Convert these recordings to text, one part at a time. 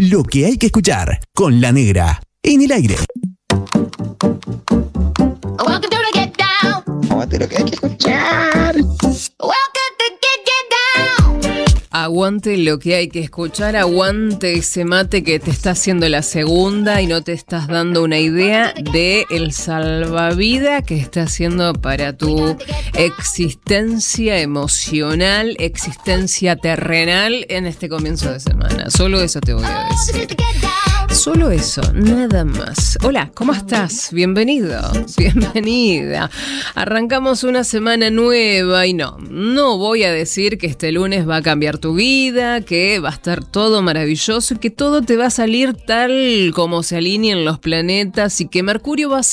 Lo que hay que escuchar con La Negra en el aire. Aguante lo que hay que escuchar. Aguante lo que hay que escuchar, aguante ese mate que te está haciendo la segunda y no te estás dando una idea de el salvavidas que está haciendo para tu existencia emocional, existencia terrenal en este comienzo de semana. Solo eso te voy a decir. Solo eso, nada más. Hola, ¿cómo estás? Bienvenido, bienvenida. Arrancamos una semana nueva y no voy a decir que este lunes va a cambiar tu vida, que va a estar todo maravilloso y que todo te va a salir tal como se alineen los planetas y que Mercurio va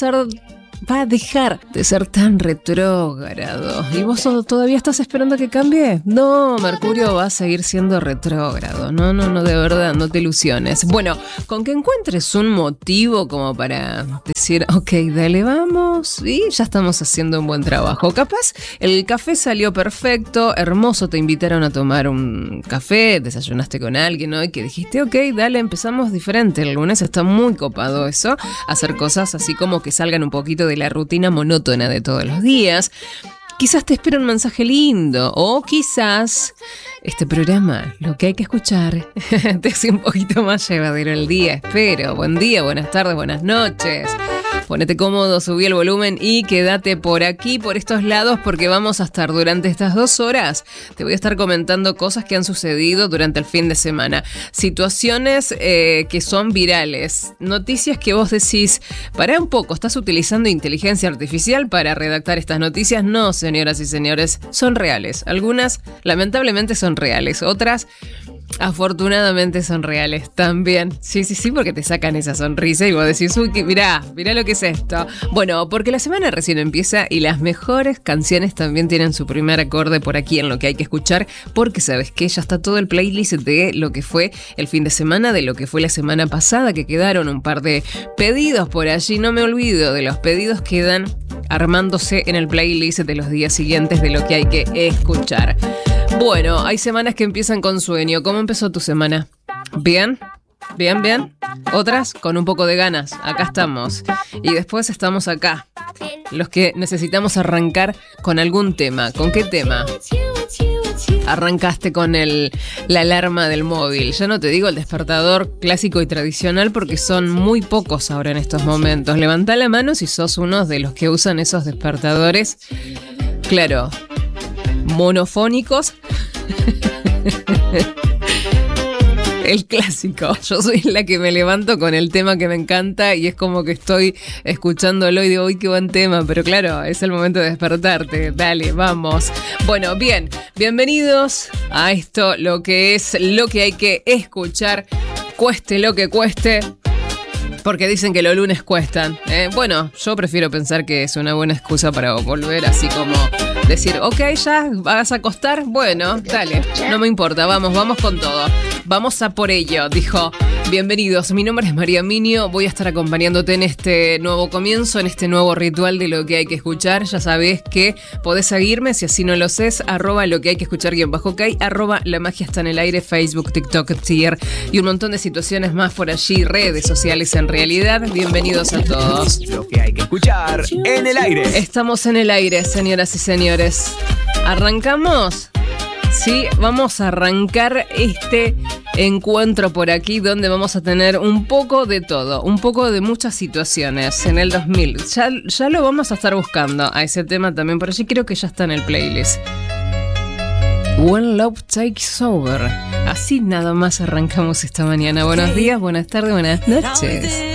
a dejar de ser tan retrógrado. ¿Y vos todavía estás esperando que cambie? No, Mercurio va a seguir siendo retrógrado. No, de verdad, no te ilusiones. Bueno, con que encuentres un motivo como para decir, ok, dale, vamos, y ya estamos haciendo un buen trabajo. Capaz, el café salió perfecto, hermoso, te invitaron a tomar un café, desayunaste con alguien, ¿no? Y que dijiste, ok, dale, empezamos diferente. El lunes está muy copado eso, hacer cosas así como que salgan un poquito de la rutina monótona de todos los días. Quizás te espera un mensaje lindo o quizás este programa, lo que hay que escuchar, te hace un poquito más llevadero el día. Espero. Buen día, buenas tardes, buenas noches. Ponete cómodo, subí el volumen y quédate por aquí, por estos lados, porque vamos a estar durante estas 2 horas. Te voy a estar comentando cosas que han sucedido durante el fin de semana. Situaciones que son virales. Noticias que vos decís, pará un poco, ¿estás utilizando inteligencia artificial para redactar estas noticias? No, señoras y señores, son reales. Algunas, lamentablemente, son reales. Otras, afortunadamente, son reales también. Sí, porque te sacan esa sonrisa y vos decís, uy, mirá lo que es esto. Bueno, porque la semana recién empieza y las mejores canciones también tienen su primer acorde por aquí en lo que hay que escuchar, porque sabes que ya está todo el playlist de lo que fue el fin de semana, de lo que fue la semana pasada, que quedaron un par de pedidos por allí. No me olvido de los pedidos, quedan armándose en el playlist de los días siguientes de lo que hay que escuchar. Bueno, hay semanas que empiezan con sueño. ¿Cómo empezó tu semana? ¿Bien? ¿Bien? Otras con un poco de ganas. Acá estamos. Y después estamos acá, los que necesitamos arrancar con algún tema. ¿Con qué tema? Arrancaste con la alarma del móvil. Ya no te digo el despertador clásico y tradicional porque son muy pocos ahora en estos momentos. Levantá la mano si sos uno de los que usan esos despertadores. Claro, monofónicos. El clásico. Yo soy la que me levanto con el tema que me encanta y es como que estoy escuchándolo y digo, uy, qué buen tema, pero claro, es el momento de despertarte. Dale, vamos. Bueno, bien, bienvenidos a esto, lo que es lo que hay que escuchar, cueste lo que cueste. Porque dicen que los lunes cuestan. Bueno, yo prefiero pensar que es una buena excusa para volver así como decir, ok, ya vas a acostar. Bueno, dale, no me importa, vamos con todo. Vamos a por ello, dijo. Bienvenidos, mi nombre es María Minio, voy a estar acompañándote en este nuevo comienzo, en este nuevo ritual de lo que hay que escuchar. Ya sabés que podés seguirme, si así no lo sé, @lo que hay que escuchar _ok, @la magia está en el aire, Facebook, TikTok, Tier y un montón de situaciones más por allí, redes sociales en realidad. Bienvenidos a todos. Lo que hay que escuchar en el aire. Estamos en el aire, señoras y señores. ¿Arrancamos? Sí, vamos a arrancar este encuentro por aquí donde vamos a tener un poco de todo, un poco de muchas situaciones en el 2000. Ya lo vamos a estar buscando a ese tema también por allí, creo que ya está en el playlist. When Love Takes Over. Así nada más arrancamos esta mañana. Buenos días, buenas tardes, buenas noches.